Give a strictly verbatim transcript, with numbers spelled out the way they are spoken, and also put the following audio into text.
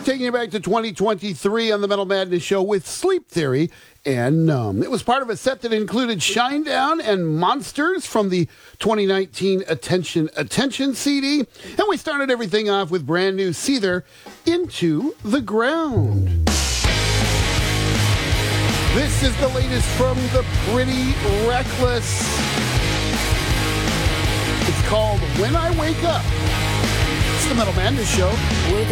taking you back to twenty twenty-three on the Metal Madness Show with Sleep Theory and Numb. It was part of a set that included Shinedown and Monsters from the twenty nineteen Attention Attention C D. And we started everything off with brand new Seether, Into the Ground. This is the latest from the Pretty Reckless. It's called When I Wake Up. It's the Metal Madness Show.